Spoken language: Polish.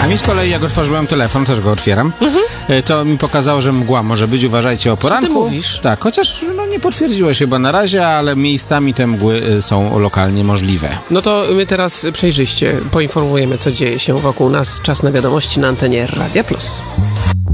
A mi z kolei, jak otworzyłem telefon, też go otwieram, to mi pokazało, że mgła może być. Uważajcie o poranku. ty mówisz? Tak, chociaż nie potwierdziłeś chyba na razie, ale miejscami te mgły są lokalnie możliwe. No to my teraz przejrzyście poinformujemy, co dzieje się wokół nas. Czas na wiadomości na antenie Radia Plus.